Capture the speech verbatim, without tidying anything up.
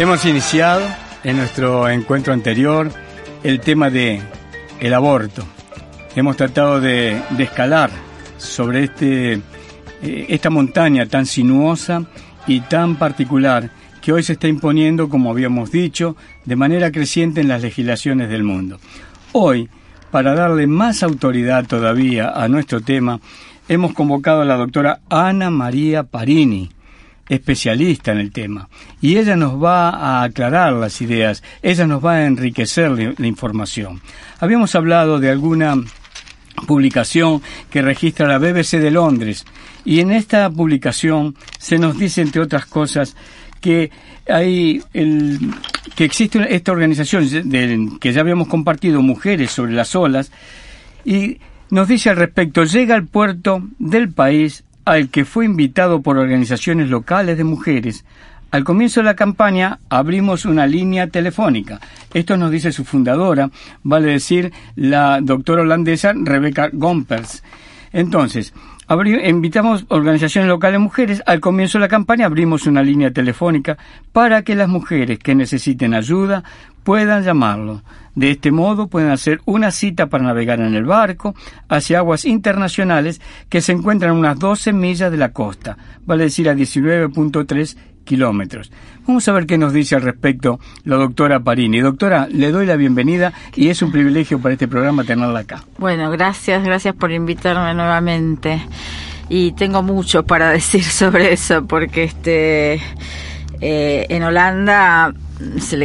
Hemos iniciado en nuestro encuentro anterior el tema de el aborto. Hemos tratado de, de escalar sobre este, eh, esta montaña tan sinuosa y tan particular que hoy se está imponiendo, como habíamos dicho, de manera creciente en las legislaciones del mundo. Hoy, para darle más autoridad todavía a nuestro tema, hemos convocado a la doctora Ana María Parini, especialista en el tema, y ella nos va a aclarar las ideas, ella nos va a enriquecer la, la información. Habíamos hablado de alguna publicación que registra la B B C de Londres, y en esta publicación se nos dice, entre otras cosas, que hay el, que existe esta organización de, que ya habíamos compartido, Mujeres sobre las Olas, y nos dice al respecto: llega al puerto del país al que fue invitado por organizaciones locales de mujeres. Al comienzo de la campaña abrimos una línea telefónica. Esto nos dice su fundadora, vale decir la doctora holandesa Rebecca Gompers. Entonces, abri- invitamos organizaciones locales de mujeres. Al comienzo de la campaña abrimos una línea telefónica para que las mujeres que necesiten ayuda puedan llamarlo. De este modo pueden hacer una cita para navegar en el barco hacia aguas internacionales que se encuentran a unas doce millas de la costa, vale decir a diecinueve punto tres kilómetros. Vamos a ver qué nos dice al respecto la doctora Parini. Doctora, le doy la bienvenida y es un privilegio para este programa tenerla acá. Bueno, gracias, gracias por invitarme nuevamente. Y tengo mucho para decir sobre eso, porque este eh, en Holanda se le